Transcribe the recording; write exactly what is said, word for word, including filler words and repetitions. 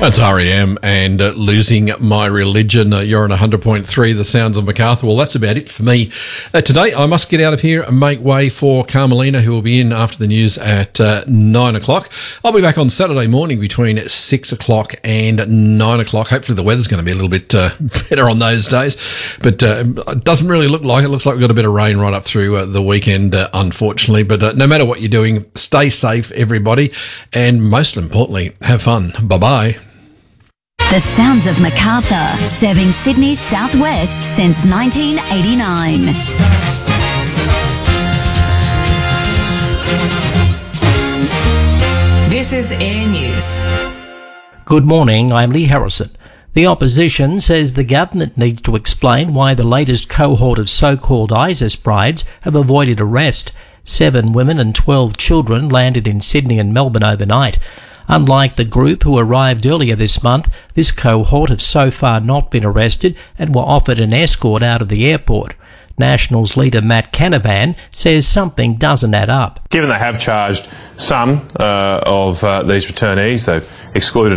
That's R E M and uh, Losing My Religion. Uh, you're on one hundred point three, The Sounds of Macarthur. Well, that's about it for me. Uh, today, I must get out of here and make way for Carmelina, who will be in after the news at uh, nine o'clock. I'll be back on Saturday morning between six o'clock and nine o'clock. Hopefully the weather's going to be a little bit uh, better on those days. But uh, it doesn't really look like it. It looks like we've got a bit of rain right up through uh, the weekend, uh, unfortunately. But uh, no matter what you're doing, stay safe, everybody. And most importantly, have fun. Bye-bye. The Sounds of Macarthur, serving Sydney's southwest since nineteen eighty-nine. This is Air News. Good morning, I'm Lee Harrison. The opposition says the government needs to explain why the latest cohort of so-called ISIS brides have avoided arrest. Seven women and twelve children landed in Sydney and Melbourne overnight. Unlike the group who arrived earlier this month, this cohort have so far not been arrested and were offered an escort out of the airport. Nationals leader Matt Canavan says something doesn't add up. Given they have charged some uh, of uh, these returnees, they've excluded